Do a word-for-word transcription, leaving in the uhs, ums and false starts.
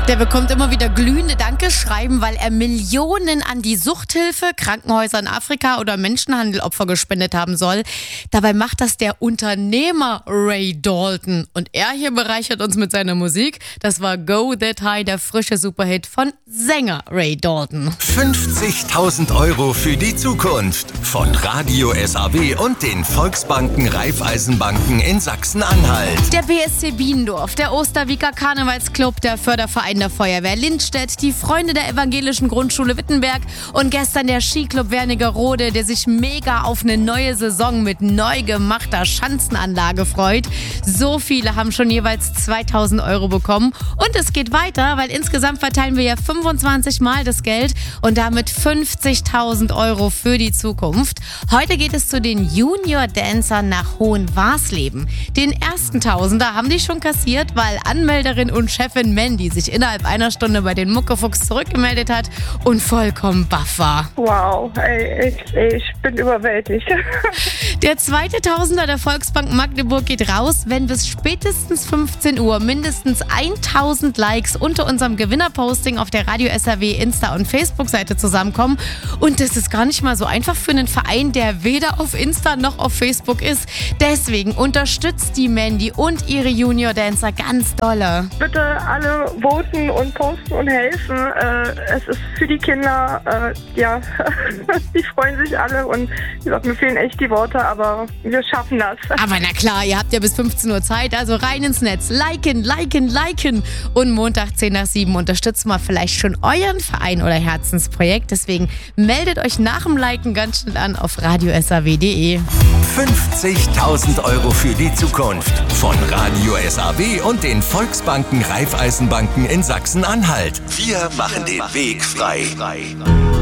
Der bekommt immer wieder glühende Dankeschreiben, weil er Millionen an die Suchthilfe, Krankenhäuser in Afrika oder Menschenhandelopfer gespendet haben soll. Dabei macht das der Unternehmer Ray Dalton. Und er hier bereichert uns mit seiner Musik. Das war Go That High, der frische Superhit von Sänger Ray Dalton. fünfzigtausend Euro für die Zukunft von Radio S A W und den Volksbanken Raiffeisenbanken in Sachsen-Anhalt. Der B S C Biendorf, der Osterwieker Karnevalsclub, der Förderverein der Feuerwehr Lindstedt, die Freunde der evangelischen Grundschule Wittenberg und gestern der Skiclub Wernigerode, der sich mega auf eine neue Saison mit neu gemachter Schanzenanlage freut. So viele haben schon jeweils zweitausend Euro bekommen und es geht weiter, weil insgesamt verteilen wir ja fünfundzwanzig Mal das Geld und damit fünfzigtausend Euro für die Zukunft. Heute geht es zu den Junior Dancern nach Hohenwarsleben. Den ersten Tausender haben die schon kassiert, weil Anmelderin und Chefin Mandy sich innerhalb einer Stunde bei den Muckefuchs zurückgemeldet hat und vollkommen baff war. Wow, ey, ich, ich bin überwältigt. Der zweite Tausender der Volksbank Magdeburg geht raus, wenn bis spätestens fünfzehn Uhr mindestens tausend Likes unter unserem Gewinnerposting auf der Radio S A W Insta- und Facebook-Seite zusammenkommen. Und das ist gar nicht mal so einfach für einen Verein, der weder auf Insta noch auf Facebook ist. Deswegen unterstützt die Mandy und ihre Junior Dancer ganz dolle. Bitte alle voten und posten und helfen. Äh, es ist für die Kinder, äh, ja, die freuen sich alle und wie gesagt, mir fehlen echt die Worte, aber wir schaffen das. Aber na klar, ihr habt ja bis fünfzehn Uhr Zeit, also rein ins Netz. Liken, liken, liken. Und Montag zehn nach sieben unterstützen wir vielleicht schon euren Verein oder Herzensprojekt. Deswegen meldet euch nach dem Liken ganz schnell an auf radio s a w punkt d e. fünfzigtausend Euro für die Zukunft von Radio S A W und den Volksbanken Raiffeisenbanken in Sachsen-Anhalt. Wir machen den Weg frei.